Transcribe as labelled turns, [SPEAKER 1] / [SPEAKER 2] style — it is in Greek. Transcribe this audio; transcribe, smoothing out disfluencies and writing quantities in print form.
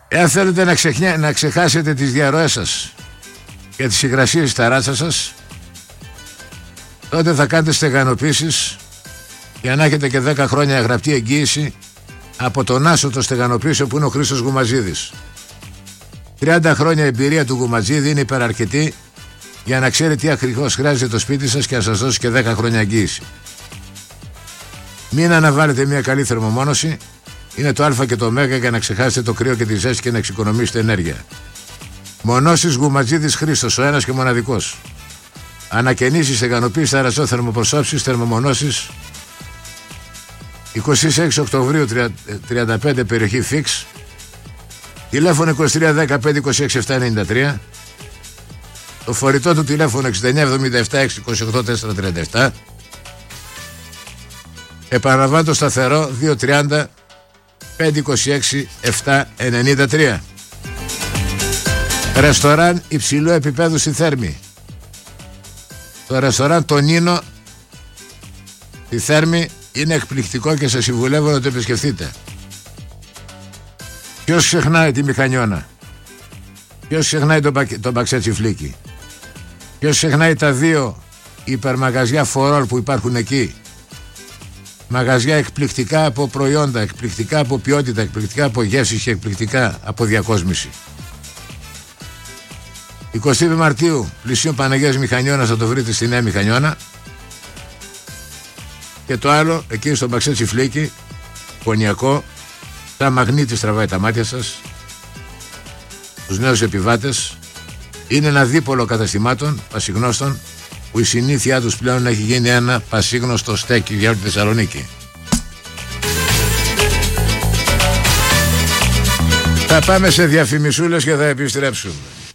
[SPEAKER 1] Εάν θέλετε να ξεχάσετε τις διαρροές σας και τις υγρασίες στα ράτσα σας, τότε θα κάνετε στεγανοποίησεις για να έχετε και 10 χρόνια γραπτή εγγύηση από τον άσο το στεγανοποίησιο που είναι ο Χρήστος Γουμαζίδης. 30 χρόνια εμπειρία του Γουμαζίδη είναι υπεραρκετή για να ξέρει τι ακριβώς χρειάζεται το σπίτι σας και να σας δώσει και 10 χρόνια εγγύηση. Μην αναβάλλετε μια καλή θερμομόνωση. Είναι το α και το ω για να ξεχάσετε το κρύο και τη ζέστη και να εξοικονομήσετε ενέργεια. Μονώσεις Γουμαζίδης Χρήστος, ο ένας και μοναδικός. Ανακαινήσεις, στεγανοποίησης, θαρασσό, θερμοπροσώψεις, θερμομονώσεις. 26 Οκτωβρίου 35, περιοχή Φίξ. Τηλέφωνο 23 15 26 793. Το φορητό του τηλέφωνο 69 77 6 28 437. Επαναλαμβάνω το σταθερό 230 526 793. Ρεστοράν υψηλού επίπεδου στη Θέρμη. Το ρεστοράν το Νίνο στη Θέρμη είναι εκπληκτικό και σας συμβουλεύω να το επισκεφτείτε. Ποιος ξεχνάει τη Μηχανιώνα? Ποιος ξεχνάει τον Παξέτσι-Φλίκι? Ποιος ξεχνάει τα 2 υπερμαγαζιά φορόλ που υπάρχουν εκεί? Μαγαζιά εκπληκτικά από προϊόντα, εκπληκτικά από ποιότητα, εκπληκτικά από γεύσεις και εκπληκτικά από διακόσμηση. 20 Μαρτίου, πλησίον Παναγίας Μηχανιώνας, θα το βρείτε στη Νέα Μηχανιώνα. Και το άλλο, εκεί στον Παξέτσι-Φλίκι, κονιακό, σαν μαγνήτης τραβάει τα μάτια σας. Τους νέους επιβάτες. Είναι ένα δίπολο καταστημάτων πασιγνώστων, που η συνήθειά τους πλέον έχει γίνει ένα πασίγνωστο στέκι για όλη τη Θεσσαλονίκη. Θα πάμε σε διαφημισούλες και θα επιστρέψουμε.